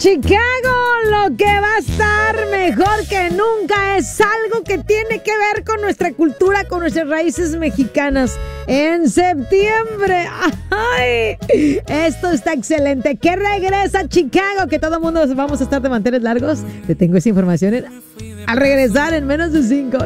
Chicago, lo que va a estar mejor que nunca es algo que tiene que ver con nuestra cultura, con nuestras raíces mexicanas. En septiembre, ¡ay! Esto está excelente. ¿Qué regresa Chicago? Que todo el mundo vamos a estar de manteles largos. Te tengo esa información al regresar en menos de 5.